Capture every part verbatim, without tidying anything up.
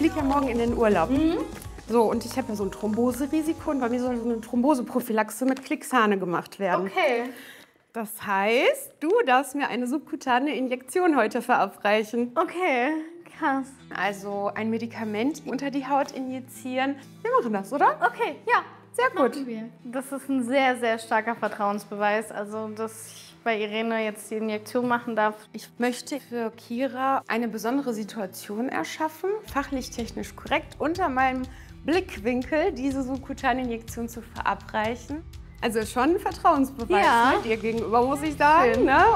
fliege ja morgen in den Urlaub. Mhm. So, und ich habe ja so ein Thromboserisiko und bei mir soll so eine Thromboseprophylaxe mit Clexane gemacht werden. Okay. Das heißt, du darfst mir eine subkutane Injektion heute verabreichen. Okay, krass. Also ein Medikament unter die Haut injizieren. Wir machen das, oder? Okay, ja. Sehr gut. Machen wir. Das ist ein sehr, sehr starker Vertrauensbeweis. Also, dass ich bei Irene jetzt die Injektion machen darf. Ich möchte für Kira eine besondere Situation erschaffen, fachlich technisch korrekt, unter meinem Blickwinkel diese subkutane Injektion zu verabreichen. Also schon ein Vertrauensbeweis, Ja. ne, dir gegenüber, muss ich sagen. Schön. Ne?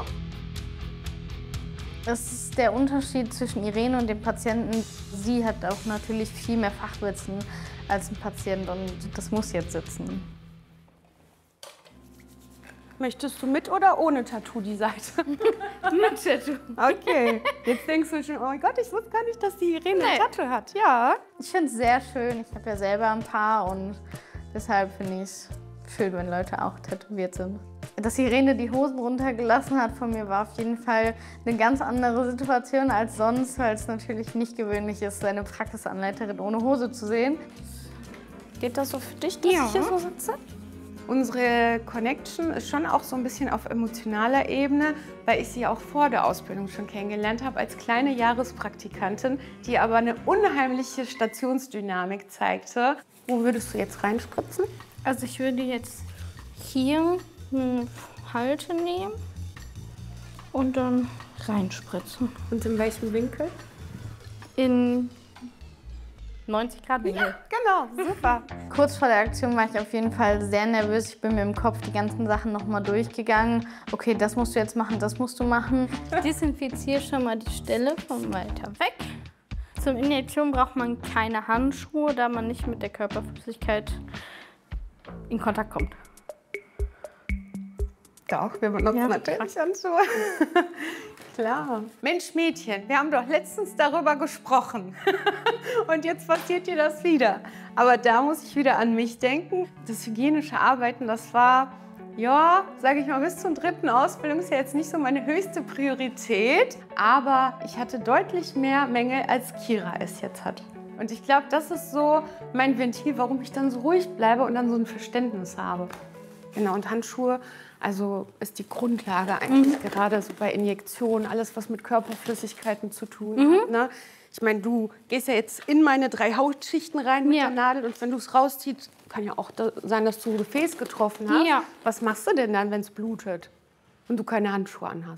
Das ist der Unterschied zwischen Irene und dem Patienten. Sie hat auch natürlich viel mehr Fachwissen als ein Patient und das muss jetzt sitzen. Möchtest du mit oder ohne Tattoo die Seite? Mit Tattoo. Okay. Jetzt denkst du schon, oh mein Gott, ich wusste gar nicht, dass die Irene Nee. ein Tattoo hat. Ja. Ich finde es sehr schön. Ich habe ja selber ein paar und deshalb finde ich es schön, wenn Leute auch tätowiert sind. Dass Irene die Hosen runtergelassen hat von mir, war auf jeden Fall eine ganz andere Situation als sonst, weil es natürlich nicht gewöhnlich ist, seine Praxisanleiterin ohne Hose zu sehen. Geht das so für dich, dass Ja. ich hier so sitze? Unsere Connection ist schon auch so ein bisschen auf emotionaler Ebene, weil ich sie auch vor der Ausbildung schon kennengelernt habe als kleine Jahrespraktikantin, die aber eine unheimliche Stationsdynamik zeigte. Wo würdest du jetzt reinspritzen? Also ich würde jetzt hier eine Halte nehmen und dann reinspritzen. Und in welchem Winkel? In neunzig Grad Winkel. Genau, super. Kurz vor der Aktion war ich auf jeden Fall sehr nervös. Ich bin mir im Kopf die ganzen Sachen nochmal durchgegangen. Okay, das musst du jetzt machen, das musst du machen. Desinfiziere schon mal die Stelle von weiter weg. Zum Injektion braucht man keine Handschuhe, da man nicht mit der Körperflüssigkeit in Kontakt kommt. Doch, wir benutzen Ja, natürlich Handschuhe. Klar. Mensch, Mädchen, wir haben doch letztens darüber gesprochen. Und jetzt passiert dir das wieder. Aber da muss ich wieder an mich denken. Das hygienische Arbeiten, das war, ja, sage ich mal, bis zum dritten Ausbildungsjahr jetzt nicht so meine höchste Priorität. Aber ich hatte deutlich mehr Mängel, als Kira es jetzt hat. Und ich glaube, das ist so mein Ventil, warum ich dann so ruhig bleibe und dann so ein Verständnis habe. Genau, und Handschuhe, also ist die Grundlage eigentlich mhm. gerade so bei Injektionen, alles was mit Körperflüssigkeiten zu tun Mhm. hat. Ne? Ich meine, du gehst ja jetzt in meine drei Hautschichten rein mit Ja. der Nadel und wenn du es rausziehst, kann ja auch da sein, dass du ein Gefäß getroffen hast. Ja. Was machst du denn dann, wenn es blutet und du keine Handschuhe anhast?